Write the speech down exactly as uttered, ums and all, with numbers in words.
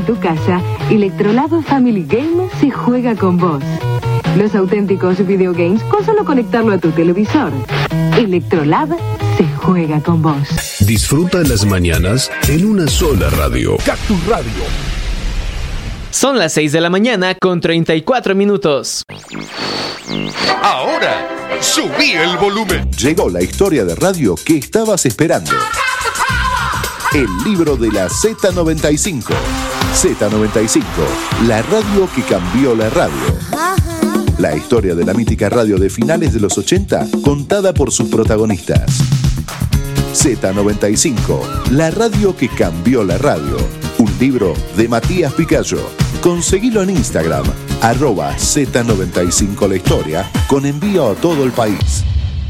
tu casa, Electrolab Family Game se juega con vos. Los auténticos videogames con solo conectarlo a tu televisor. Electrolab se juega con vos. Disfruta las mañanas en una sola radio. Cactus Radio. Son las seis de la mañana con treinta y cuatro minutos. Ahora, subí el volumen. Llegó la historia de radio que estabas esperando. El libro de la Z noventa y cinco. Z noventa y cinco, la radio que cambió la radio. La historia de la mítica radio de finales de los ochenta, contada por sus protagonistas. Z noventa y cinco, la radio que cambió la radio. Un libro de Matías Picayo. Conseguilo en Instagram, arroba Z noventa y cinco la historia, con envío a todo el país.